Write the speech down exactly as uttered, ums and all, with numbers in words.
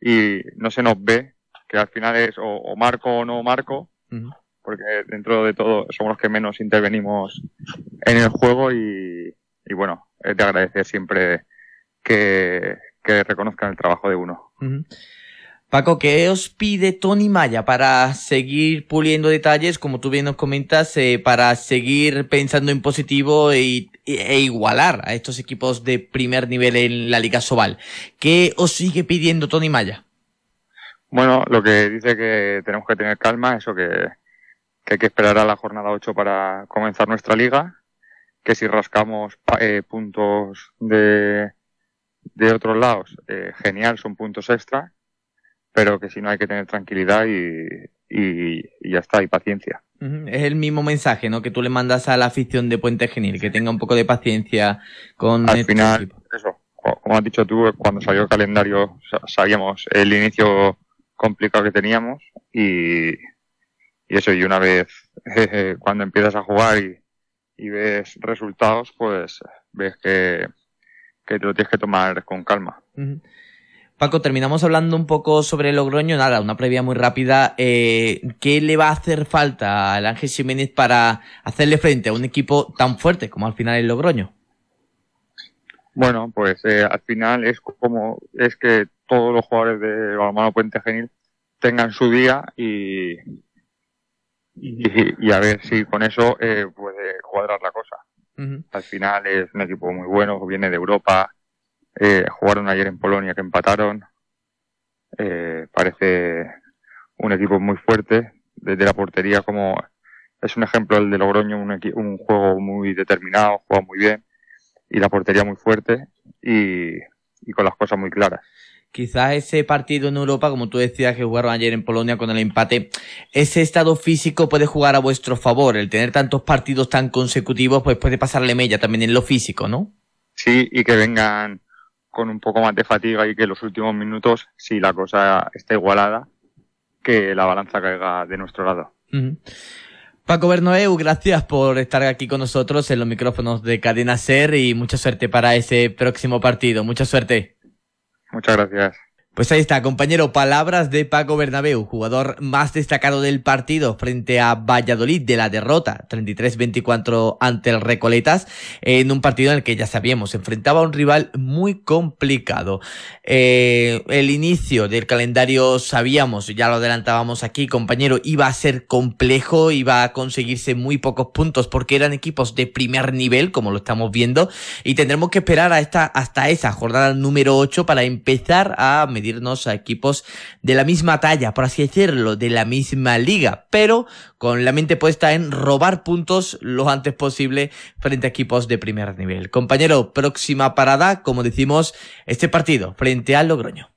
y no se nos ve, que al final es o, o marco o no marco, uh-huh. porque dentro de todo somos los que menos intervenimos en el juego y, y bueno, es de agradecer siempre que, que reconozcan el trabajo de uno. Uh-huh. Paco, ¿qué os pide Tony Maya para seguir puliendo detalles, como tú bien nos comentas, eh, para seguir pensando en positivo e, e igualar a estos equipos de primer nivel en la Liga Sobal? ¿Qué os sigue pidiendo Tony Maya? Bueno, lo que dice que tenemos que tener calma, eso que, que hay que esperar a la jornada ocho para comenzar nuestra liga, que si rascamos eh, puntos de, de otros lados, eh, genial, son puntos extra, pero que si no hay que tener tranquilidad y, y, y ya está, y paciencia. Uh-huh. Es el mismo mensaje, ¿no?, que tú le mandas a la afición de Puente Genil, que tenga un poco de paciencia con al este final, equipo. Eso, como has dicho tú, cuando salió el calendario sabíamos el inicio complicado que teníamos y, y eso, y una vez eh, cuando empiezas a jugar y, y ves resultados, pues ves que, que te lo tienes que tomar con calma. Uh-huh. Paco, terminamos hablando un poco sobre el Logroño. Nada, una previa muy rápida. Eh, ¿Qué le va a hacer falta al Ángel Jiménez para hacerle frente a un equipo tan fuerte como al final el Logroño? Bueno, pues eh, al final es como es que todos los jugadores de balonmano Puente Genil tengan su día y, y, y a ver si con eso eh, puede cuadrar la cosa. Uh-huh. Al final es un equipo muy bueno, viene de Europa. Eh, jugaron ayer en Polonia que empataron, eh, parece un equipo muy fuerte, desde la portería como es un ejemplo el de Logroño, un, equi- un juego muy determinado, juega muy bien y la portería muy fuerte y, y con las cosas muy claras. Quizás ese partido en Europa, como tú decías que jugaron ayer en Polonia con el empate, ese estado físico puede jugar a vuestro favor, el tener tantos partidos tan consecutivos pues puede pasarle mella también en lo físico, ¿no? Sí, y que vengan con un poco más de fatiga y que los últimos minutos, si la cosa está igualada, que la balanza caiga de nuestro lado. Uh-huh. Paco Bernabéu, gracias por estar aquí con nosotros en los micrófonos de Cadena SER y mucha suerte para ese próximo partido. Mucha suerte. Muchas gracias. Pues ahí está, compañero, palabras de Paco Bernabéu, jugador más destacado del partido frente a Valladolid de la derrota treinta y tres veinticuatro ante el Recoletas, en un partido en el que ya sabíamos, se enfrentaba a un rival muy complicado. Eh, el inicio del calendario sabíamos, ya lo adelantábamos aquí, compañero, iba a ser complejo, iba a conseguirse muy pocos puntos porque eran equipos de primer nivel, como lo estamos viendo, y tendremos que esperar a esta, hasta esa jornada número ocho para empezar a medir irnos a equipos de la misma talla, por así decirlo, de la misma liga, pero con la mente puesta en robar puntos lo antes posible frente a equipos de primer nivel. Compañero, próxima parada, como decimos, este partido frente al Logroño.